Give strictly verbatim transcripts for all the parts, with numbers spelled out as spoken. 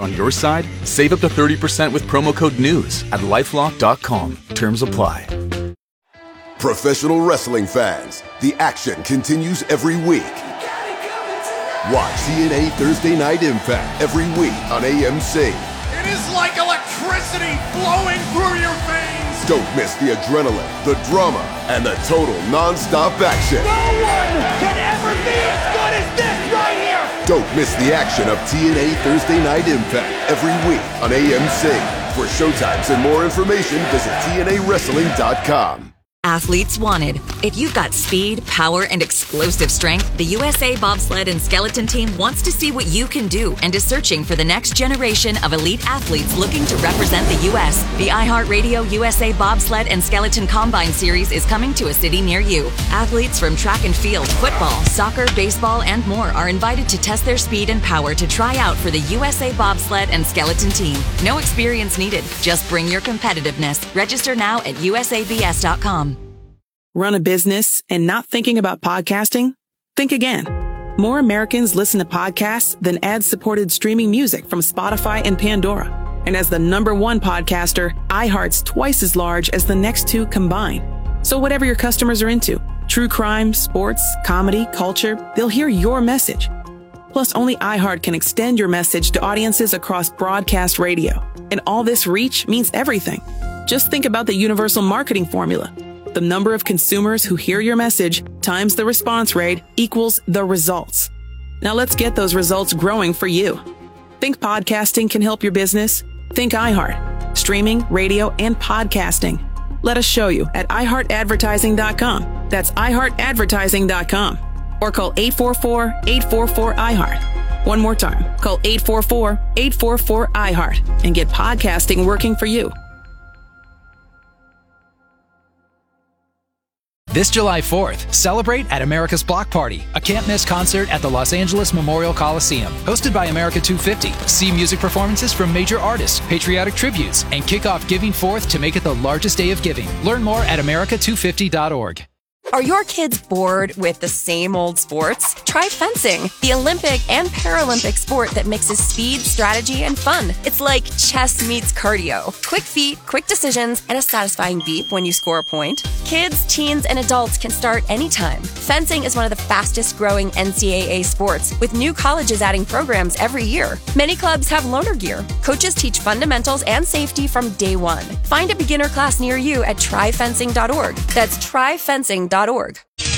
on your side? Save up to thirty percent with promo code NEWS at lifelock dot com. Terms apply. Professional wrestling fans, the action continues every week. Watch T N A Thursday Night Impact every week on A M C. It is like electricity flowing through your veins. Don't miss the adrenaline, the drama, and the total non-stop action. No one can ever be as good as this right here. Don't miss the action of T N A Thursday Night Impact every week on A M C. For showtimes and more information, visit T N A wrestling dot com. Athletes wanted. If you've got speed, power, and explosive strength, the U S A Bobsled and Skeleton Team wants to see what you can do and is searching for the next generation of elite athletes looking to represent the U S The iHeartRadio U S A Bobsled and Skeleton Combine Series is coming to a city near you. Athletes from track and field, football, soccer, baseball, and more are invited to test their speed and power to try out for the U S A Bobsled and Skeleton Team. No experience needed. Just bring your competitiveness. Register now at U S A B S dot com. Run a business and not thinking about podcasting? Think again. More Americans listen to podcasts than ad-supported streaming music from Spotify and Pandora. And as the number one podcaster, iHeart's twice as large as the next two combined. So whatever your customers are into, true crime, sports, comedy, culture, they'll hear your message. Plus, only iHeart can extend your message to audiences across broadcast radio. And all this reach means everything. Just think about the universal marketing formula. The number of consumers who hear your message times the response rate equals the results. Now let's get those results growing for you. Think podcasting can help your business? Think iHeart. Streaming, radio, and podcasting. Let us show you at i heart advertising dot com. That's i heart advertising dot com. Or call eight four four, eight four four, I heart. One more time. Call eight four four, eight four four, I heart and get podcasting working for you. This July fourth, celebrate at America's Block Party, a can't-miss concert at the Los Angeles Memorial Coliseum. Hosted by America two fifty, see music performances from major artists, patriotic tributes, and kick off Giving Fourth to make it the largest day of giving. Learn more at america two fifty dot org. Are your kids bored with the same old sports? Try fencing, the Olympic and Paralympic sport that mixes speed, strategy, and fun. It's like chess meets cardio. Quick feet, quick decisions, and a satisfying beep when you score a point. Kids, teens, and adults can start anytime. Fencing is one of the fastest growing N C double A sports, with new colleges adding programs every year. Many clubs have loaner gear. Coaches teach fundamentals and safety from day one. Find a beginner class near you at try fencing dot org. That's try fencing dot org.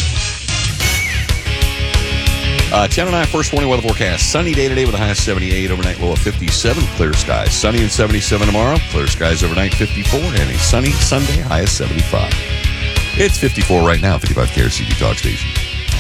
Uh, Channel nine first warning weather forecast. Sunny day today with a high of seventy-eight, overnight low of fifty-seven, clear skies. Sunny and seventy-seven tomorrow, clear skies overnight fifty-four, and a sunny Sunday high of seventy-five. It's fifty-four right now, fifty-five K R C B Talk Station.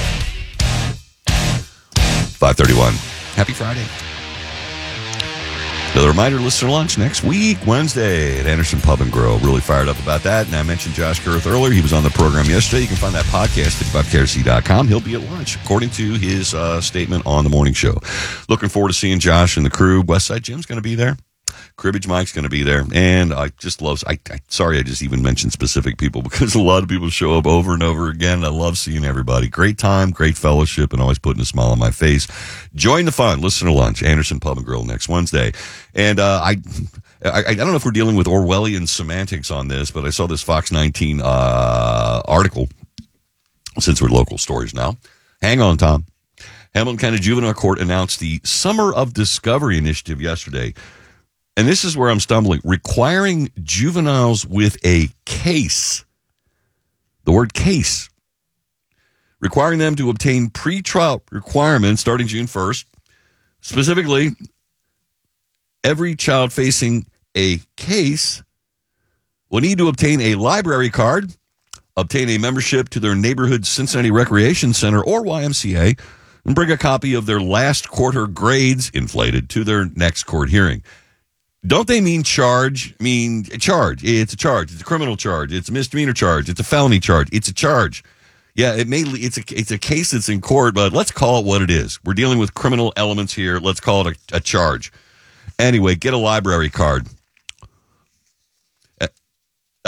five thirty-one. Happy Friday. Another reminder, listener lunch next week, Wednesday at Anderson Pub and Grill. Really fired up about that. And I mentioned Josh Girth earlier. He was on the program yesterday. You can find that podcast, fifty-five K R C dot com. He'll be at lunch, according to his uh, statement on the morning show. Looking forward to seeing Josh and the crew. Westside Jim's going to be there. Cribbage Mike's going to be there. And I just love, I, I sorry I just even mentioned specific people because a lot of people show up over and over again. I love seeing everybody. Great time, great fellowship, and always putting a smile on my face. Join the fun. Listen to lunch. Anderson Pub and Grill next Wednesday. And uh, I, I I don't know if we're dealing with Orwellian semantics on this, but I saw this Fox nineteen uh, article, since we're local stories now. Hang on, Tom. Hamilton County Juvenile Court announced the Summer of Discovery initiative yesterday. And this is where I'm stumbling. Requiring juveniles with a case. The word case. Requiring them to obtain pretrial requirements starting June first. Specifically, every child facing a case will need to obtain a library card, obtain a membership to their neighborhood Cincinnati Recreation Center or Y M C A, and bring a copy of their last quarter grades inflated to their next court hearing. Don't they mean charge? Mean charge. It's a charge. It's a criminal charge. It's a misdemeanor charge. It's a felony charge. It's a charge. Yeah, it may, it's a it's a case that's in court, but let's call it what it is. We're dealing with criminal elements here. Let's call it a, a charge. Anyway, get a library card. I,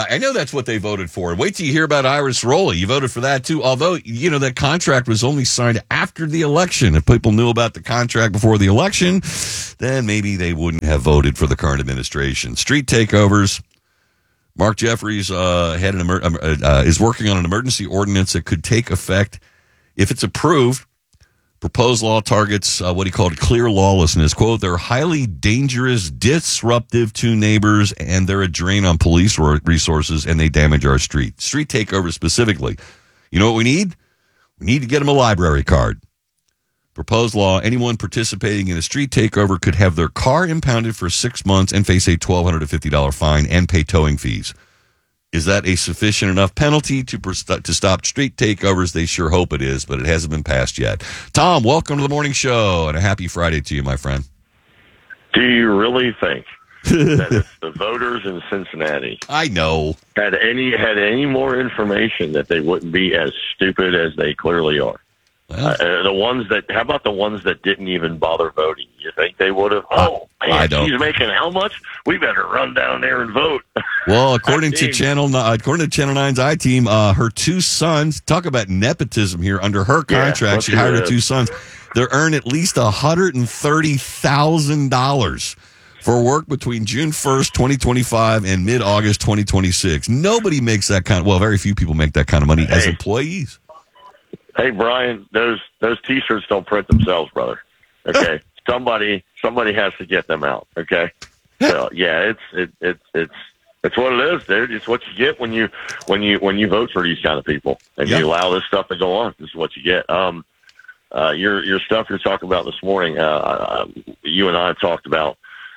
I know that's what they voted for. Wait till you hear about Iris Rowley. You voted for that, too. Although, you know, that contract was only signed after the election. If people knew about the contract before the election, then maybe they wouldn't have voted for the current administration. Street takeovers. Mark Jeffries uh, had an emer- uh, is working on an emergency ordinance that could take effect if it's approved. Proposed law targets uh, what he called clear lawlessness. Quote, they're highly dangerous, disruptive to neighbors, and they're a drain on police resources, and they damage our street. Street takeovers specifically. You know what we need? We need to get them a library card. Proposed law, anyone participating in a street takeover could have their car impounded for six months and face a twelve hundred fifty dollars fine and pay towing fees. Is that a sufficient enough penalty to to stop street takeovers? They sure hope it is, but it hasn't been passed yet. Tom, welcome to the morning show, and a happy Friday to you, my friend. Do you really think that if the voters in Cincinnati I know had any had any more information that they wouldn't be as stupid as they clearly are? Well, uh, the ones that, how about the ones that didn't even bother voting? You think they would have? Oh, man, I don't. She's making how much? We better run down there and vote. Well, according to Channel according to Channel nine's I-Team, uh, her two sons, talk about nepotism here. Under her contract, yeah, she hired her two sons. They earn at least one hundred thirty thousand dollars for work between June first, twenty twenty-five and mid-August twenty twenty-six. Nobody makes that kind of, well, very few people make that kind of money hey. as employees. Hey, Brian, those those T-shirts don't print themselves, brother. Okay, somebody somebody has to get them out. Okay, so yeah, it's it, it it's it's what it is, dude. It's what you get when you when you when you vote for these kind of people and yep. you allow this stuff to go on. This is what you get. Um, uh, your your stuff you're talking about this morning. Uh, uh, you and I talked about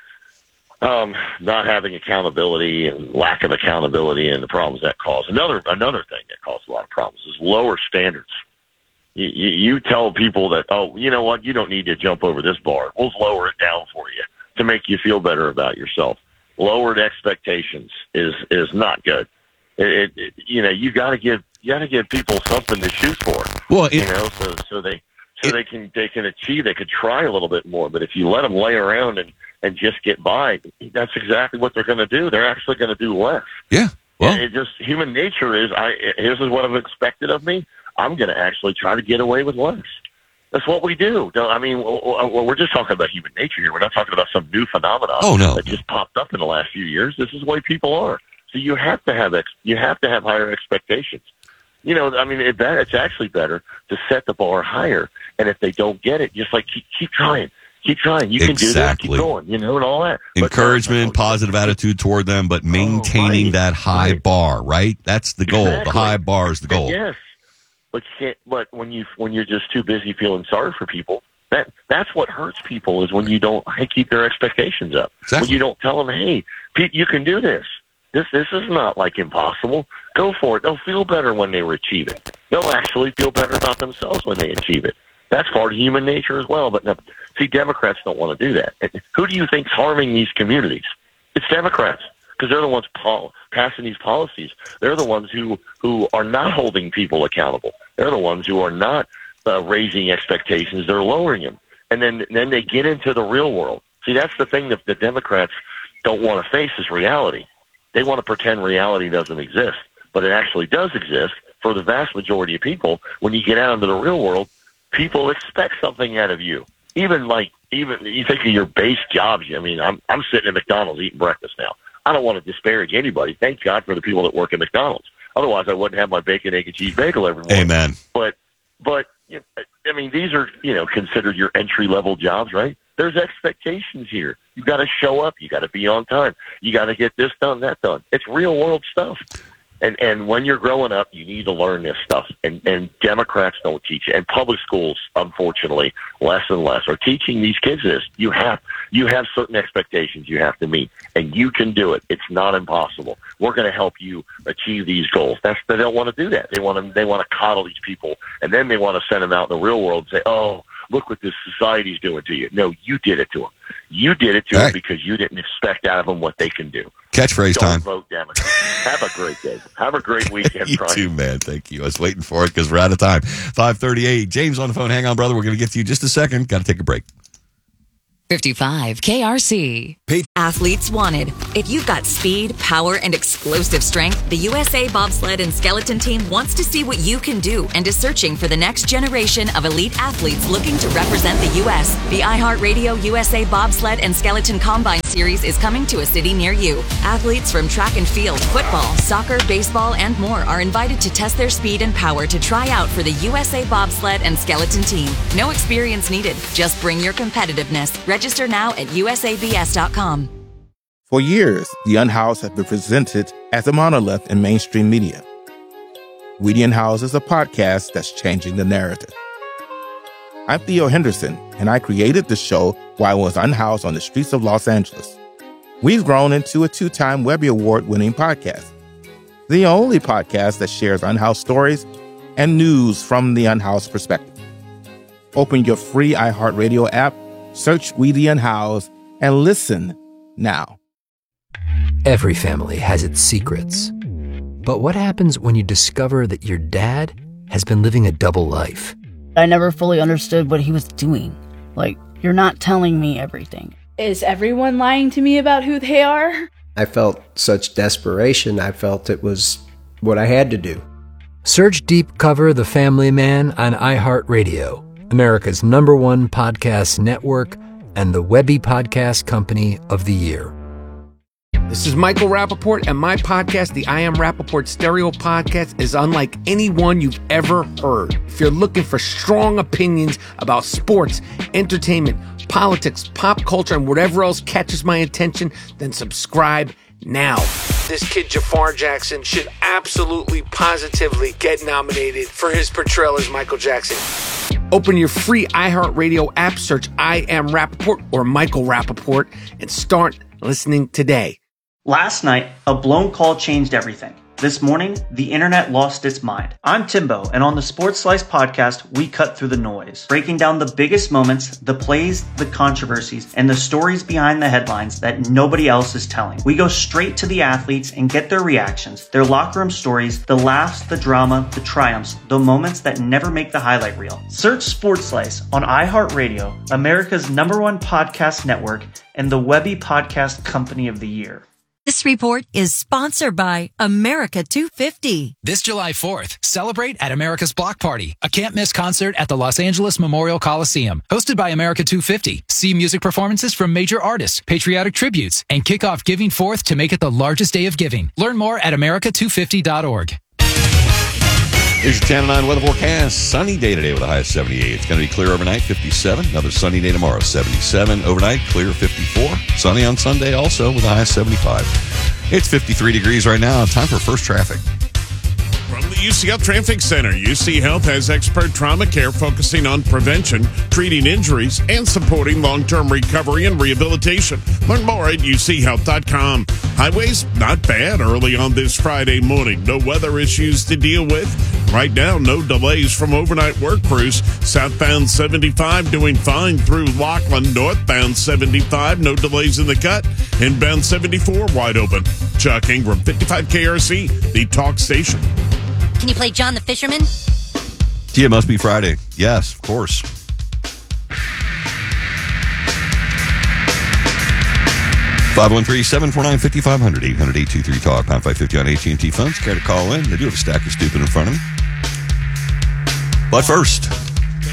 um, not having accountability and lack of accountability and the problems that cause. Another another thing that causes a lot of problems is lower standards. You, you, you tell people that, oh, you know what, you don't need to jump over this bar. We'll lower it down for you to make you feel better about yourself. Lowered expectations is is not good. It, it, it you know, you got to give you got to give people something to shoot for. Well, it, you know, so so they so it, they can they can achieve. They could try a little bit more. But if you let them lay around and and just get by, that's exactly what they're going to do. They're actually going to do less. Yeah. Well, it, it just human nature is. I this is what I've expected of me. I'm going to actually try to get away with less. That's what we do. I mean, we're just talking about human nature here. We're not talking about some new phenomenon oh, no. that just popped up in the last few years. This is the way people are. So you have to have ex- you have to have higher expectations. You know, I mean, it, it's actually better to set the bar higher. And if they don't get it, just like keep, keep trying. Keep trying. You exactly. can do this. Keep going. You know, and all that. Encouragement, but, positive attitude toward them, but maintaining oh, right, that high right. bar, right? That's the goal. Exactly. The high bar is the goal. Yes. But you can't, but when you when you're just too busy feeling sorry for people, that that's what hurts people is when you don't keep their expectations up. Exactly. When you don't tell them, hey, Pete, you can do this. This this is not like impossible. Go for it. They'll feel better when they achieve it. They'll actually feel better about themselves when they achieve it. That's part of human nature as well. But no, see, Democrats don't want to do that. And who do you think's harming these communities? It's Democrats. Because they're the ones pol- passing these policies. They're the ones who, who are not holding people accountable. They're the ones who are not uh, raising expectations. They're lowering them. And then then they get into the real world. See, that's the thing that the Democrats don't want to face is reality. They want to pretend reality doesn't exist. But it actually does exist for the vast majority of people. When you get out into the real world, people expect something out of you. Even like, even you think of your base jobs. I mean, I'm I'm sitting at McDonald's eating breakfast now. I don't want to disparage anybody. Thank God for the people that work at McDonald's. Otherwise, I wouldn't have my bacon, egg, and cheese bagel every morning. Amen. But, but you know, I mean, these are, you know, considered your entry-level jobs, right? There's expectations here. You got to show up. You got to be on time. You got to get this done, that done. It's real-world stuff. And and when you're growing up, you need to learn this stuff. And, and Democrats don't teach it. And public schools, unfortunately, less and less are teaching these kids this. You have you have certain expectations you have to meet, and you can do it. It's not impossible. We're going to help you achieve these goals. That's they don't want to do that. They want to they want to coddle these people, and then they want to send them out in the real world and say, "Oh, look what this society's doing to you." No, you did it to them. You did it to right. them because you didn't expect out of them what they can do. Catchphrase Don't time. Vote Democrat. Have a great day. Have a great weekend. You Brian. too, man. Thank you. I was waiting for it because we're out of time. five thirty-eight. James on the phone. Hang on, brother. We're going to get to you in just a second. Got to take a break. fifty-five K R C. Pay- Athletes wanted. If you've got speed, power, and explosive strength, the U S A Bobsled and Skeleton Team wants to see what you can do and is searching for the next generation of elite athletes looking to represent the U S. The iHeartRadio U S A Bobsled and Skeleton Combine Series is coming to a city near you. Athletes from track and field, football, soccer, baseball, and more are invited to test their speed and power to try out for the U S A Bobsled and Skeleton Team. No experience needed. Just bring your competitiveness. Register now at U S A B S dot com. For years, The Unhoused has been presented as a monolith in mainstream media. We The Unhoused is a podcast that's changing the narrative. I'm Theo Henderson, and I created the show while I was unhoused on the streets of Los Angeles. We've grown into a two-time Webby Award-winning podcast, the only podcast that shares unhoused stories and news from the unhoused perspective. Open your free iHeartRadio app, search We The Unhoused, and listen now. Every family has its secrets. But what happens when you discover that your dad has been living a double life? I never fully understood what he was doing. Like, you're not telling me everything. Is everyone lying to me about who they are? I felt such desperation. I felt it was what I had to do. Search Deep Cover The Family Man on iHeartRadio, America's number one podcast network and the Webby Podcast Company of the Year. This is Michael Rappaport, and my podcast, the I Am Rappaport Stereo Podcast, is unlike any one you've ever heard. If you're looking for strong opinions about sports, entertainment, politics, pop culture, and whatever else catches my attention, then subscribe now. This kid Jafar Jackson should absolutely, positively get nominated for his portrayal as Michael Jackson. Open your free iHeartRadio app, search I Am Rappaport or Michael Rappaport, and start listening today. Last night, a blown call changed everything. This morning, the internet lost its mind. I'm Timbo, and on the Sports Slice podcast, we cut through the noise, breaking down the biggest moments, the plays, the controversies, and the stories behind the headlines that nobody else is telling. We go straight to the athletes and get their reactions, their locker room stories, the laughs, the drama, the triumphs, the moments that never make the highlight reel. Search Sports Slice on iHeartRadio, America's number one podcast network, and the Webby Podcast Company of the Year. This report is sponsored by America two fifty. This July fourth, celebrate at America's Block Party, a can't-miss concert at the Los Angeles Memorial Coliseum. Hosted by America two fifty. See music performances from major artists, patriotic tributes, and kick off Giving Fourth to make it the largest day of giving. Learn more at America two fifty dot org. Here's your Channel nine weather forecast. Sunny day today with a high of seventy-eight. It's going to be clear overnight, fifty-seven. Another sunny day tomorrow, seventy-seven. Overnight, clear, fifty-four. Sunny on Sunday also with a high of seventy-five. It's fifty-three degrees right now. Time for first traffic. From the U C L Traffic Center, U C Health has expert trauma care focusing on prevention, treating injuries, and supporting long-term recovery and rehabilitation. Learn more at U C health dot com. Highways, not bad early on this Friday morning. No weather issues to deal with. Right now, no delays from overnight work crews. Southbound seventy-five doing fine through Laughlin. Northbound seventy-five, no delays in the cut. Inbound seventy-four, wide open. Chuck Ingram, fifty-five K R C, the talk station. Can you play John the Fisherman? Yeah, it must be Friday. Yes, of course. five one three, seven four nine, five five zero zero, eight hundred, eight two three, talk, pound five fifty on A T and T phones. Care to call in? They do have a stack of stupid in front of me. But first...